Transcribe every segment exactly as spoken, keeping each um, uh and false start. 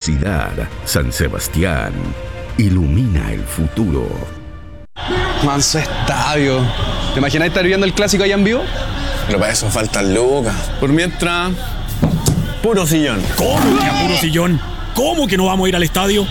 Universidad San Sebastián. Ilumina el futuro. Manso estadio. ¿Te imaginas estar viendo el clásico allá en vivo? Pero para eso faltan lucas. Por mientras, puro sillón. ¿Cómo que a puro sillón? ¿Cómo que no vamos a ir al estadio?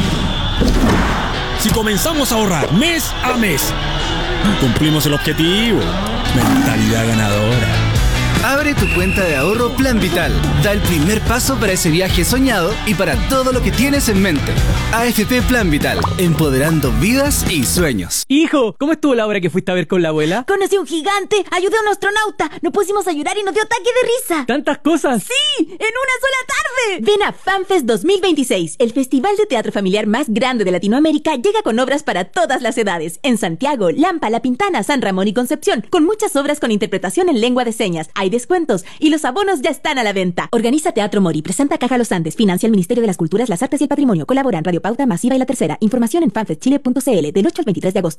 Si comenzamos a ahorrar mes a mes, cumplimos el objetivo. Mentalidad ganadora. Abre tu cuenta de ahorro Plan Vital. Da el primer paso para ese viaje soñado y para todo lo que tienes en mente. A F P Plan Vital, empoderando vidas y sueños. Hijo, ¿cómo estuvo la obra que fuiste a ver con la abuela? Conocí a un gigante, ayudé a un astronauta, nos pusimos a llorar y nos dio ataque de risa. ¿Tantas cosas? ¡Sí! ¡En una sola tarde! Ven a FanFest dos mil veintiséis, el festival de teatro familiar más grande de Latinoamérica. Llega con obras para todas las edades. En Santiago, Lampa, La Pintana, San Ramón y Concepción, con muchas obras con interpretación en lengua de señas. Hay descuentos y los abonos ya están a la venta. Organiza Teatro Mori, presenta Caja Los Andes, financia el Ministerio de las Culturas, las Artes y el Patrimonio. Colaboran Radio Pauta, Masiva y La Tercera. Información en fanfest chile punto c l del ocho al veintitrés de agosto.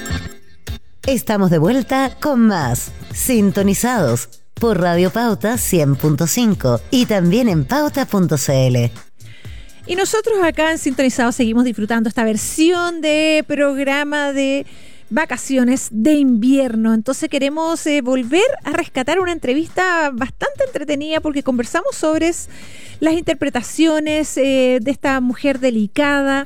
Estamos de vuelta con más Sintonizados por Radio Pauta cien punto cinco y también en pauta punto c l. Y nosotros acá en Sintonizados seguimos disfrutando esta versión de programa de vacaciones de invierno. Entonces queremos eh, volver a rescatar una entrevista bastante entretenida porque conversamos sobre las interpretaciones eh, de esta mujer delicada,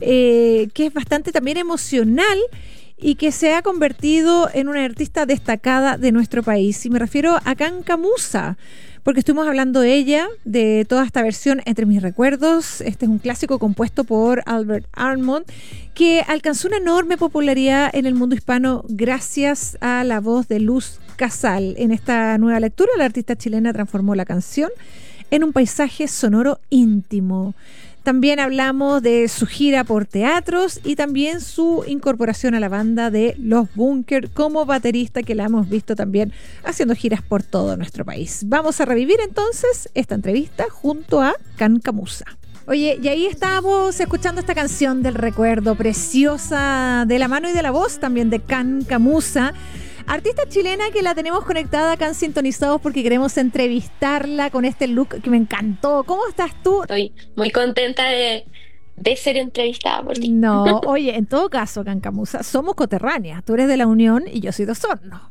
eh, que es bastante también emocional y que se ha convertido en una artista destacada de nuestro país. Y me refiero a Kanka Musa, porque estuvimos hablando de ella, de toda esta versión Entre mis recuerdos. Este es un clásico compuesto por Albert Hammond, que alcanzó una enorme popularidad en el mundo hispano gracias a la voz de Luz Casal. En esta nueva lectura, la artista chilena transformó la canción en un paisaje sonoro íntimo. También hablamos de su gira por teatros y también su incorporación a la banda de Los Bunkers como baterista, que la hemos visto también haciendo giras por todo nuestro país. Vamos a revivir entonces esta entrevista junto a Kanka Musa. Oye, y ahí estábamos escuchando esta canción del recuerdo, preciosa, de la mano y de la voz también de Kanka Musa, artista chilena que la tenemos conectada acá en Sintonizados porque queremos entrevistarla con este look que me encantó. ¿Cómo estás tú? Estoy muy contenta de, de ser entrevistada por ti. No, oye, en todo caso, Kanka Musa, somos coterráneas. Tú eres de La Unión y yo soy de Osorno.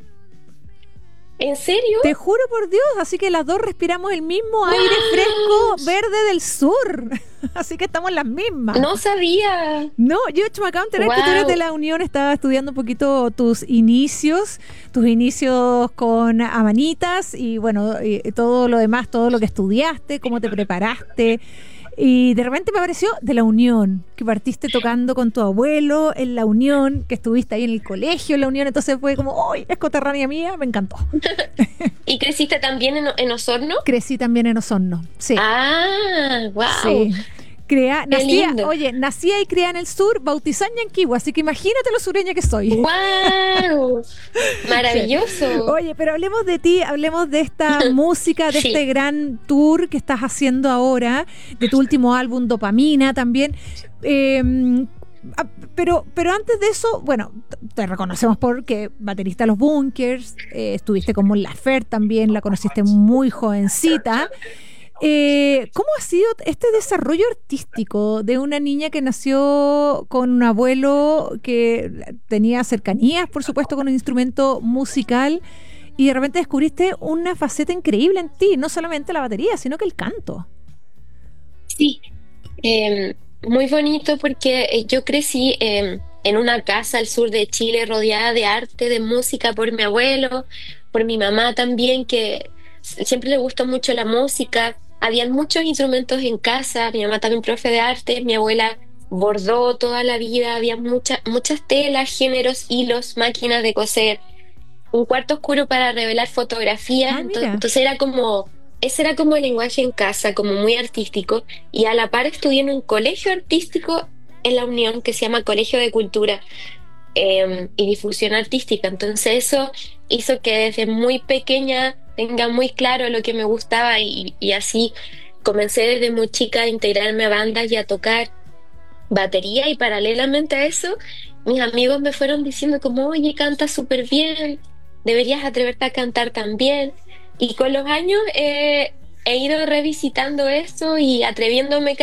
¿En serio? Te juro por Dios, así que las dos respiramos el mismo aire ¡Wow! fresco verde del sur. Así que estamos las mismas. No sabía. No, yo me acabo de enterar ¡Wow! que tú eres de La Unión. Estaba estudiando un poquito tus inicios, tus inicios con Amanitas y bueno, y todo lo demás, todo lo que estudiaste, cómo te preparaste. Y de repente me apareció de La Unión, que partiste tocando con tu abuelo en La Unión, que estuviste ahí en el colegio en La Unión, entonces fue como, ¡ay, es coterránea mía! Me encantó. ¿Y creciste también en, en Osorno? Crecí también en Osorno, sí. Ah, wow. Sí. Crea, Qué nacía, lindo. oye, nacía y criada en el sur, bautizada en Yanquihue, así que imagínate lo sureña que soy. ¡Wow! Maravilloso. Oye, pero hablemos de ti, hablemos de esta música, de Sí. este gran tour que estás haciendo ahora, de tu último álbum, Dopamina, también. Eh, ah, pero, pero antes de eso, bueno, te reconocemos porque baterista de Los Bunkers, eh, estuviste con Mon Laferte también, la conociste muy jovencita. Eh, ¿Cómo ha sido este desarrollo artístico de una niña que nació con un abuelo que tenía cercanías, por supuesto, con un instrumento musical y de repente descubriste una faceta increíble en ti, no solamente la batería, sino que el canto? Sí, eh, muy bonito porque eh, yo crecí eh, en una casa al sur de Chile rodeada de arte, de música por mi abuelo, por mi mamá también, que siempre le gustó mucho la música. Habían muchos instrumentos en casa, mi mamá también profe de arte, mi abuela bordó toda la vida, había mucha, muchas telas, géneros, hilos, máquinas de coser, un cuarto oscuro para revelar fotografías, Ah, entonces, mira. entonces era como, ese era como el lenguaje en casa, como muy artístico, y a la par estudié en un colegio artístico en La Unión que se llama Colegio de Cultura eh, y Difusión Artística, entonces eso hizo que desde muy pequeña tenga muy claro lo que me gustaba y, y así comencé desde muy chica a integrarme a bandas y a tocar batería y paralelamente a eso mis amigos me fueron diciendo como, oye, cantas súper bien, deberías atreverte a cantar también, y con los años eh, he ido revisitando eso y atreviéndome